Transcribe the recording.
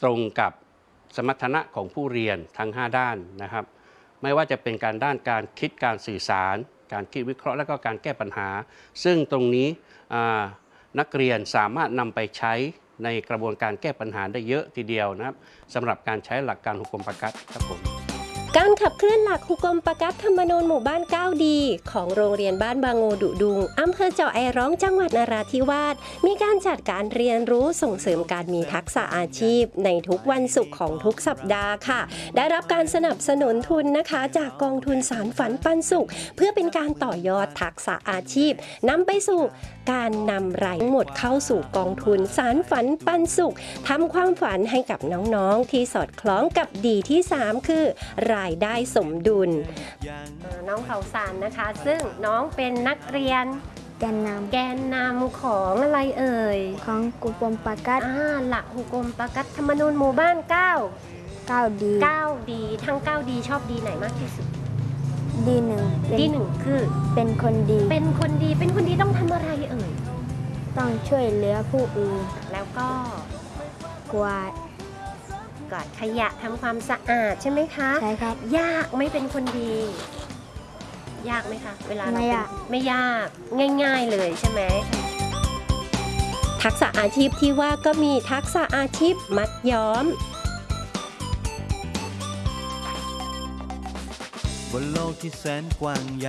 ตรงกับสมรรถนะของผู้เรียนทั้ง5ด้านนะครับไม่ว่าจะเป็นด้านการคิดการสื่อสารการคิดวิเคราะห์และก็การแก้ปัญหาซึ่งตรงนี้นักเรียนสามารถนำไปใช้ในกระบวนการแก้ปัญหาได้เยอะทีเดียวนะครับสำหรับการใช้หลักการหุกมปกัสครับผมการขับเคลื่อนหลักหุกมปกัสธรรมนูญหมู่บ้าน9ดีของโรงเรียนบ้านบางโงดุดุงอำเภอเจาะไอร้องจังหวัดนราธิวาสมีการจัดการเรียนรู้ส่งเสริมการมีทักษะอาชีพในทุกวันศุกร์ของทุกสัปดาห์ค่ะได้รับการสนับสนุนทุนนะคะจากกองทุนสารฝันปันสุขเพื่อเป็นการต่อยอดทักษะอาชีพนำไปสู่การนำรายหมดเข้าสู่กองทุนสารฝันปันสุขทำความฝันให้กับน้องๆที่สอดคล้องกับดีที่3คือรายได้สมดุลน้องเขาสารนะคะซึ่งน้องเป็นนักเรียนแกนนำของอะไรเอ่ยของหุกมปกัสหลักหุกมปกัสธรรมนูญหมู่บ้าน9ดีทั้ง9ดีชอบดีไหนมากที่สุดดีหนึ่งคือเป็นคนดีต้องทำอะไรเอ่ยต้องช่วยเหลือผู้อื่นแล้วก็กวาดขยะทำความสะอาดใช่ไหมคะใช่ครับยากไม่เป็นคนดียากไหมคะเวลาเราไม่ยากง่ายๆเลยใช่ไหมทักษะอาชีพที่ว่าก็มีทักษะอาชีพมัดย้อมบนโลกที่แสนกว้างใหญ่